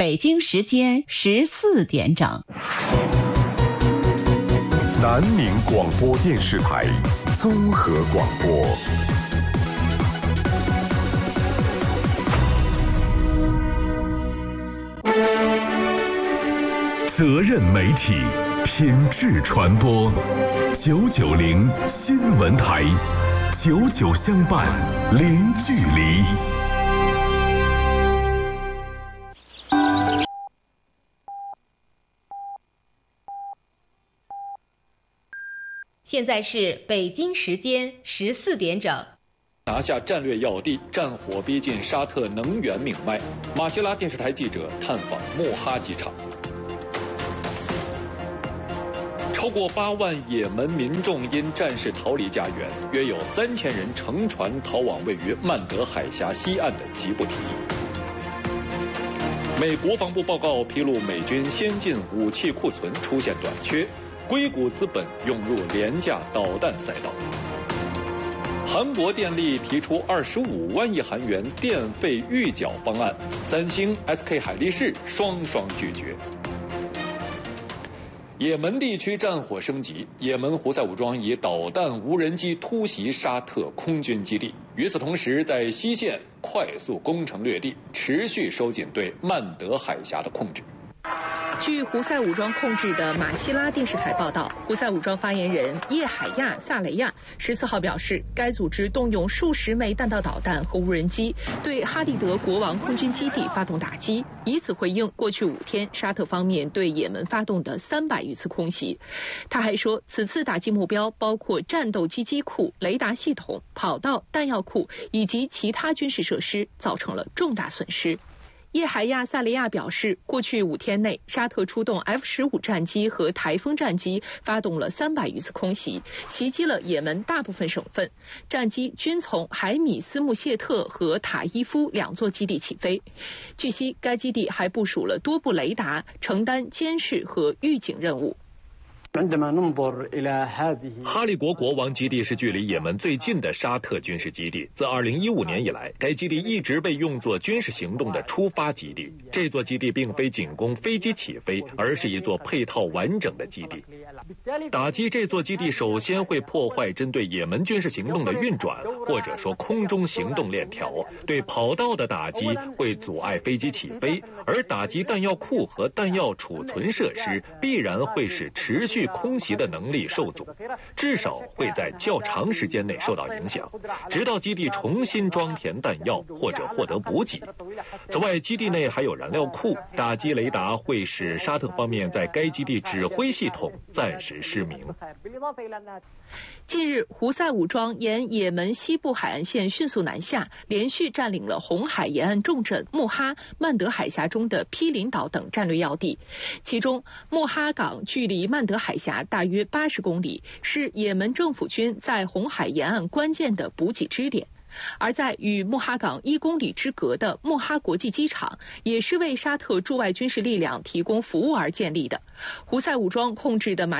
北京时间14点整。 南宁广播电视台综合广播。责任媒体，品质传播，990新闻台，99相伴，零距离。 现在是北京时间14点整。 拿下战略要地，战火逼近沙特能源命脉。马希拉电视台记者探访莫哈机场。超过8万也门民众因战事逃离家园，约有3000人乘船逃往位于曼德海峡西岸的吉布提。美国防部报告披露，美军先进武器库存出现短缺，硅谷资本涌入廉价导弹赛道。韩国电力提出25万亿韩元电费预缴方案，三星、SK 海力士双拒绝。也门地区战火升级，也门胡塞武装以导弹、无人机突袭沙特空军基地。与此同时，在西线快速攻城略地，持续收紧对曼德海峡的控制。 据胡塞武装控制的马希拉电视台报道，胡塞武装发言人叶海亚·萨雷亚14号表示，该组织动用数十枚弹道导弹和无人机对哈利德国王空军基地发动打击，以此回应过去5天沙特方面对也门发动的300余次空袭。他还说，此次打击目标包括战斗机机库、雷达系统、跑道、弹药库以及其他军事设施，造成了重大损失。叶海亚·萨雷亚表示，过去5天内，沙特出动 F-15战机和台风战机发动了300余次空袭，袭击了也门大部分省份。战机均从海米斯穆谢特和塔伊夫2座基地起飞。据悉，该基地还部署了多部雷达，承担监视和预警任务。 哈利国国王基地是距离也门最近的沙特军事基地。自2015年以来，该基地一直被用作军事行动的出发基地。这座基地并非仅供飞机起飞，而是一座配套完整的基地。打击这座基地首先会破坏针对也门军事行动的运转，或者说空中行动链条。对跑道的打击会阻碍飞机起飞，而打击弹药库和弹药储存设施必然会使持续空袭的能力受阻，至少会在较长时间内受到影响，直到基地重新装填弹药或者获得补给。此外，基地内还有燃料库，打击雷达会使沙特方面在该基地指挥系统暂时失明。 近日，胡塞武装沿也门西部海岸线迅速南下，连续占领了红海沿岸重镇穆哈、曼德海峡中的毗邻岛等战略要地。其中，穆哈港距离曼德海峡大约80公里，是也门政府军在红海沿岸关键的补给支点。而在与穆哈港1公里之隔的穆哈国际机场，也是为沙特驻外军事力量提供服务而建立的。胡塞武装控制的马